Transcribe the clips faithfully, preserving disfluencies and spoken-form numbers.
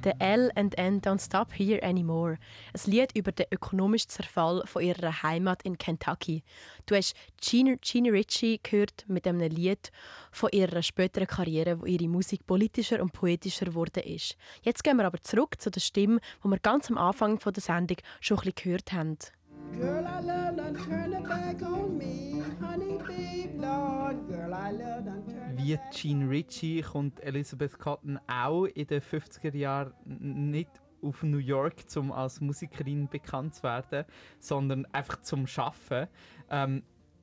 The L and N Don't Stop Here Anymore. Ein Lied über den ökonomischen Zerfall von ihrer Heimat in Kentucky. Du hast Gina, Gina Ritchie gehört mit einem Lied von ihrer späteren Karriere, wo ihre Musik politischer und poetischer geworden ist. Jetzt gehen wir aber zurück zu der Stimme, die wir ganz am Anfang der Sendung schon ein bisschen gehört haben. Girl, I love, don't turn it back on me. Honey, babe, Lord. Girl, I love, don't turn it Wie Gina Ritchie kommt Elizabeth Cotton auch in den fünfziger Jahren nicht auf New York, um als Musikerin bekannt zu werden, sondern einfach zum Arbeiten. Ähm,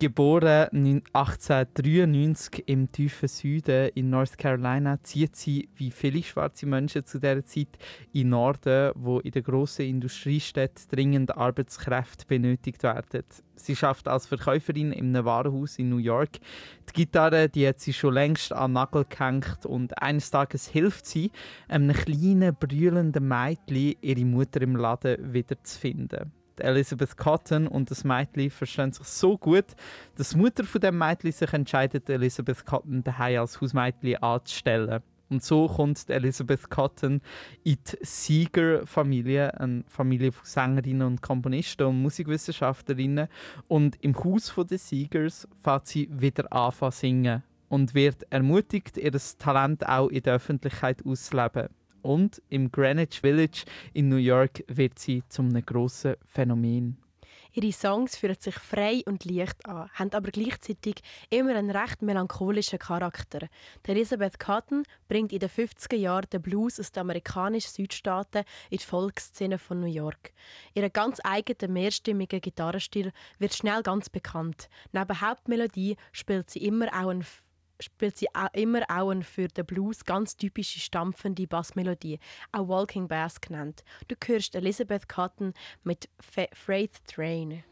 Geboren achtzehnhundertdreiundneunzig im tiefen Süden in North Carolina, zieht sie wie viele schwarze Menschen zu dieser Zeit in den Norden, wo in den grossen Industriestädten dringend Arbeitskräfte benötigt werden. Sie arbeitet als Verkäuferin in einem Warenhaus in New York. Die Gitarre, die hat sie schon längst an den Nagel gehängt und eines Tages hilft sie, einem kleinen, brüllenden Mädchen ihre Mutter im Laden wiederzufinden. Elizabeth Cotton und das Mädchen verstehen sich so gut, dass die Mutter von dem Mädchen sich entscheidet, Elizabeth Cotton daheim als Hausmädchen anzustellen. Und so kommt Elizabeth Cotton in die Seeger-Familie, eine Familie von Sängerinnen und Komponisten und Musikwissenschaftlerinnen. Und im Haus der Seegers fängt sie wieder an zu singen und wird ermutigt, ihr Talent auch in der Öffentlichkeit auszuleben. Und im Greenwich Village in New York wird sie zu einem grossen Phänomen. Ihre Songs fühlen sich frei und leicht an, haben aber gleichzeitig immer einen recht melancholischen Charakter. Die Elizabeth Cotton bringt in den fünfziger Jahren den Blues aus den amerikanischen Südstaaten in die Volksszene von New York. Ihr ganz eigener mehrstimmiger Gitarrenstil wird schnell ganz bekannt. Neben Hauptmelodie spielt sie immer auch einen spielt sie auch immer auch eine für den Blues ganz typische stampfende Bassmelodie, auch Walking Bass genannt. Du hörst Elizabeth Cotton mit F- Freight Train.